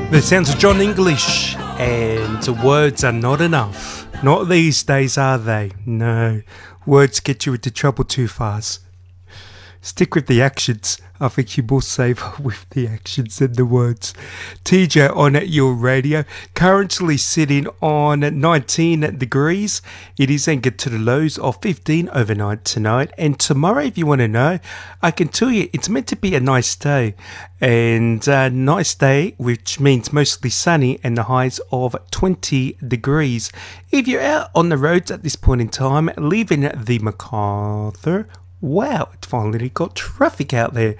The sounds of John English, and words are not enough. Not these days, are they? No, words get you into trouble too fast. Stick with the actions. I think you will save with the actions than the words. TJ on at your radio, currently sitting on 19 degrees. It is going to get to the lows of 15 overnight tonight. And tomorrow, if you want to know, I can tell you it's meant to be a nice day. And a nice day, which means mostly sunny, and the highs of 20 degrees. If you're out on the roads at this point in time, leaving the MacArthur, wow, it finally got traffic out there.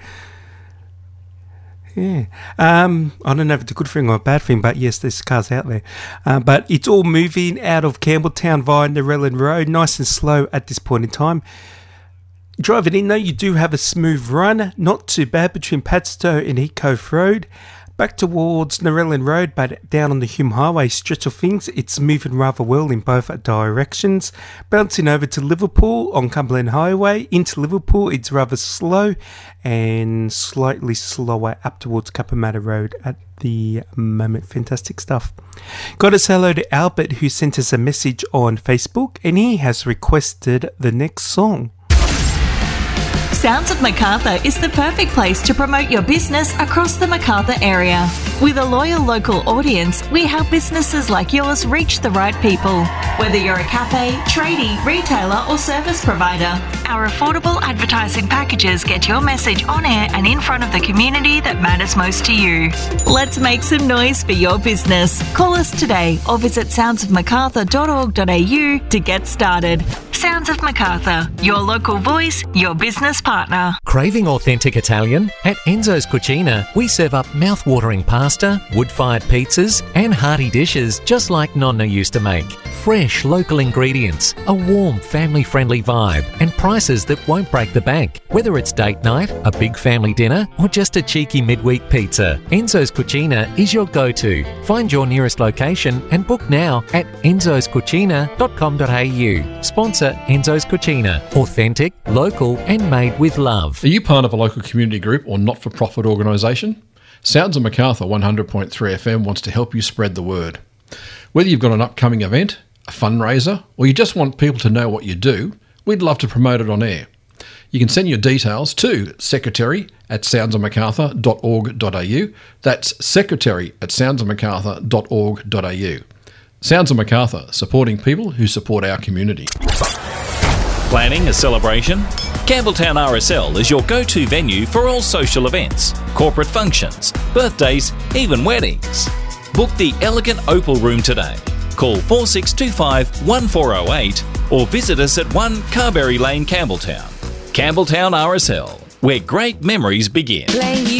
Yeah. I don't know if it's a good thing or a bad thing, but yes, there's cars out there. But it's all moving out of Campbelltown via Narellan Road, nice and slow at this point in time. Driving in though, you do have a smooth run, not too bad between Padstow and Heathcote Road. Back towards Narellan Road, but down on the Hume Highway stretch of things, it's moving rather well in both directions. Bouncing over to Liverpool on Cumberland Highway. Into Liverpool, it's rather slow and slightly slower up towards Cappamata Road at the moment. Fantastic stuff. Got to say hello to Albert, who sent us a message on Facebook, and he has requested the next song. Sounds of Macarthur is the perfect place to promote your business across the Macarthur area. With a loyal local audience, we help businesses like yours reach the right people. Whether you're a cafe, tradie, retailer or service provider, our affordable advertising packages get your message on air and in front of the community that matters most to you. Let's make some noise for your business. Call us today or visit soundsofmacarthur.org.au to get started. Sounds of Macarthur, your local voice, your business partner. Craving authentic Italian? At Enzo's Cucina, we serve up mouth-watering pasta, wood-fired pizzas and hearty dishes just like Nonna used to make. Fresh local ingredients, a warm family-friendly vibe and prices that won't break the bank. Whether it's date night, a big family dinner or just a cheeky midweek pizza, Enzo's Cucina is your go-to. Find your nearest location and book now at enzoscucina.com.au. Sponsor Enzo's Cucina. Authentic, local and made with love. Are you part of a local community group or not-for-profit organisation? Sounds of Macarthur 100.3 FM wants to help you spread the word. Whether you've got an upcoming event, a fundraiser, or you just want people to know what you do, we'd love to promote it on air. You can send your details to secretary@soundsofmacarthur.org.au. That's secretary@soundsofmacarthur.org.au. Sounds of Macarthur, supporting people who support our community. Planning a celebration? Campbelltown RSL is your go-to venue for all social events, corporate functions, birthdays, even weddings. Book the elegant Opal Room today. Call 4625 1408 or visit us at 1 Carberry Lane, Campbelltown. Campbelltown RSL, where great memories begin.